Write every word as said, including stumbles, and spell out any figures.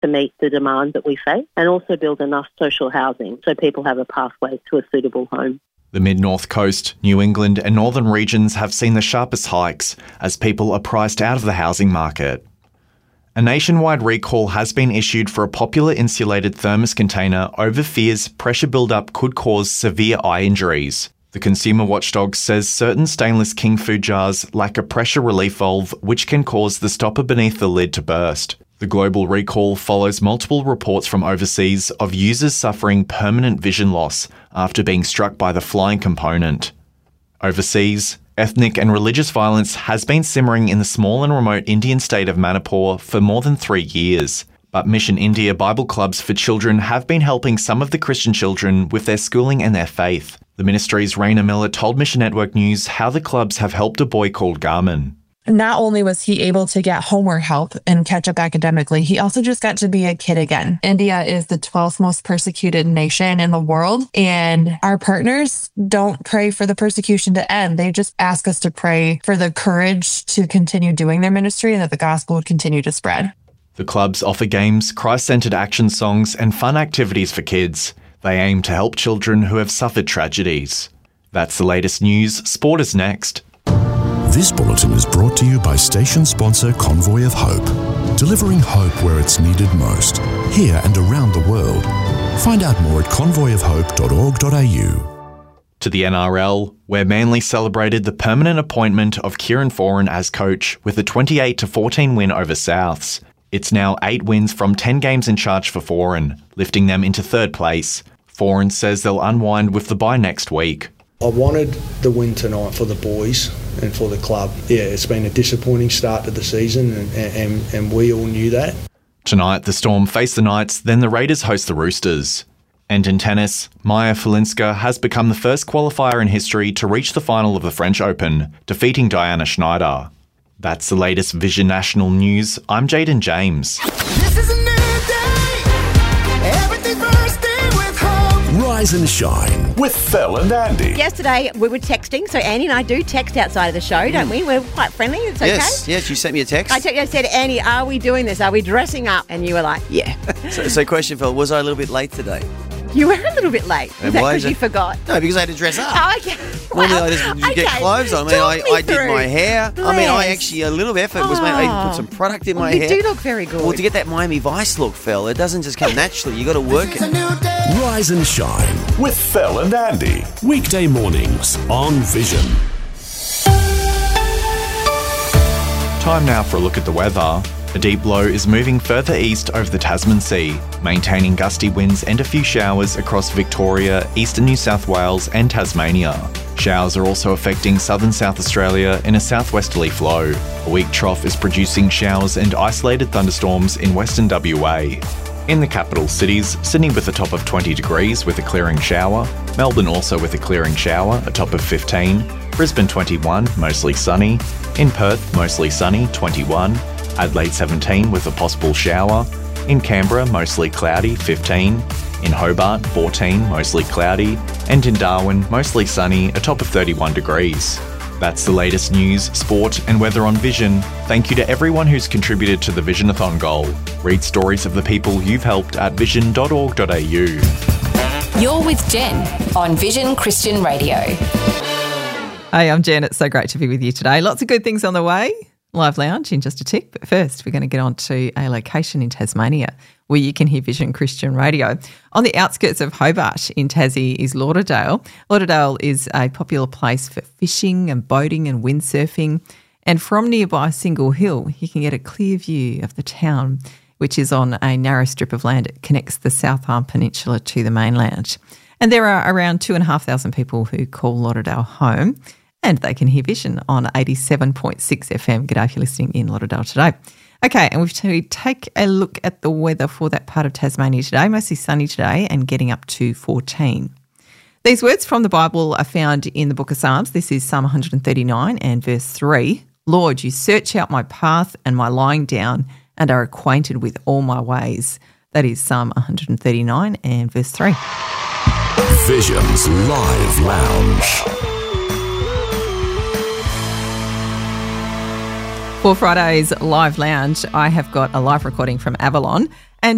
to meet the demand that we face, and also build enough social housing so people have a pathway to a suitable home. The mid-north coast, New England and northern regions have seen the sharpest hikes as people are priced out of the housing market. A nationwide recall has been issued for a popular insulated thermos container over fears pressure buildup could cause severe eye injuries. The consumer watchdog says certain stainless King food jars lack a pressure relief valve which can cause the stopper beneath the lid to burst. The global recall follows multiple reports from overseas of users suffering permanent vision loss after being struck by the flying component. Overseas, ethnic and religious violence has been simmering in the small and remote Indian state of Manipur for more than three years. But Mission India Bible clubs for children have been helping some of the Christian children with their schooling and their faith. The ministry's Raina Miller told Mission Network News how the clubs have helped a boy called Garmin. Not only was he able to get homework help and catch up academically, he also just got to be a kid again. India is the twelfth most persecuted nation in the world, and our partners don't pray for the persecution to end. They just ask us to pray for the courage to continue doing their ministry and that the gospel would continue to spread. The clubs offer games, Christ-centred action songs and fun activities for kids. They aim to help children who have suffered tragedies. That's the latest news. Sport is next. This bulletin is brought to you by station sponsor Convoy of Hope, delivering hope where it's needed most, here and around the world. Find out more at convoy of hope dot org dot a u. To the N R L, where Manly celebrated the permanent appointment of Kieran Foran as coach with a twenty-eight to fourteen win over Souths. It's now eight wins from ten games in charge for Foran, lifting them into third place. Foran says they'll unwind with the bye next week. I wanted the win tonight for the boys and for the club. Yeah, it's been a disappointing start to the season and, and, and we all knew that. Tonight, the Storm face the Knights, then the Raiders host the Roosters. And in tennis, Maya Filinska has become the first qualifier in history to reach the final of the French Open, defeating Diana Schneider. That's the latest Vision National News. I'm Jaden James. This is a new day. Everything's bursting with hope. Rise and shine with Phil and Andy. Yesterday we were texting, so Andy and I do text outside of the show, don't we? We're quite friendly. It's okay. Yes, yes. You sent me a text. I, te- I said, Andy, are we doing this? Are we dressing up? And you were like, yeah. so, so, question, Phil, was I a little bit late today? You were a little bit late. And Is that why because is you it- forgot? No, because I had to dress up. Oh, okay. Normally Well, I just you okay. get clothes on. I mean, Talk I, me I did through. my hair. I mean, I Bless. actually, a little effort was made. I put some product in my you hair. do look very good. Well, to get that Miami Vice look, Phil, it doesn't just come naturally. You got to work It's a it. new day. Rise and shine with Phil and Andy. Weekday mornings on Vision. Time now for a look at the weather. A deep low is moving further east over the Tasman Sea, maintaining gusty winds and a few showers across Victoria, eastern New South Wales and Tasmania. Showers are also affecting southern South Australia in a southwesterly flow. A weak trough is producing showers and isolated thunderstorms in western W A. In the capital cities, Sydney with a top of twenty degrees with a clearing shower, Melbourne also with a clearing shower, a top of fifteen, Brisbane twenty-one, mostly sunny, in Perth mostly sunny, twenty-one, Adelaide seventeen with a possible shower, in Canberra mostly cloudy, fifteen, in Hobart fourteen, mostly cloudy, and in Darwin mostly sunny, a top of thirty-one degrees. That's the latest news, sport and weather on Vision. Thank you to everyone who's contributed to the Visionathon goal. Read stories of the people you've helped at vision dot org dot a u. You're with Jen on Vision Christian Radio. Hey, I'm Jen. It's so great to be with you today. Lots of good things on the way. Live Lounge in just a tick. But first, we're going to get on to a location in Tasmania where you can hear Vision Christian Radio. On the outskirts of Hobart in Tassie is Lauderdale. Lauderdale is a popular place for fishing and boating and windsurfing. And from nearby Single Hill, you can get a clear view of the town, which is on a narrow strip of land. It connects the South Arm Peninsula to the mainland. And there are around two and a half thousand people who call Lauderdale home. And they can hear Vision on eighty-seven point six F M. G'day if you're listening in Lauderdale today. Okay, and we've to take a look at the weather for that part of Tasmania today. Mostly sunny today and getting up to fourteen. These words from the Bible are found in the book of Psalms. This is Psalm one thirty-nine and verse three. Lord, you search out my path and my lying down and are acquainted with all my ways. That is Psalm one thirty-nine and verse three. Vision's Live Lounge. For Friday's Live Lounge, I have got a live recording from Avalon.